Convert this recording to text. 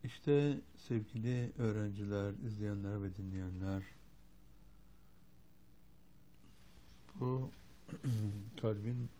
İşte sevgili öğrenciler, izleyenler ve dinleyenler, bu kalbin